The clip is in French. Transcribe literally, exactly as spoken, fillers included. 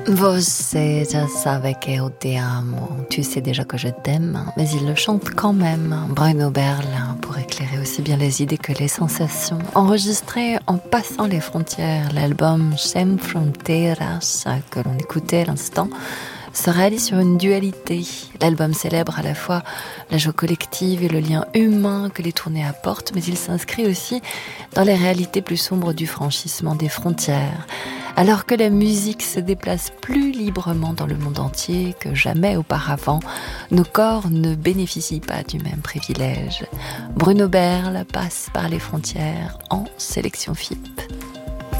Você já sabe que eu te amo. Tu sais déjà que je t'aime, mais il le chante quand même. Bruno Berl, pour éclairer aussi bien les idées que les sensations. Enregistré en passant les frontières, l'album Sem Fronteiras, que l'on écoutait à l'instant, se réalise sur une dualité. L'album célèbre à la fois la joie collective et le lien humain que les tournées apportent, mais il s'inscrit aussi dans les réalités plus sombres du franchissement des frontières. Alors que la musique se déplace plus librement dans le monde entier que jamais auparavant, nos corps ne bénéficient pas du même privilège. Bruno Berl passe par les frontières en sélection F I P.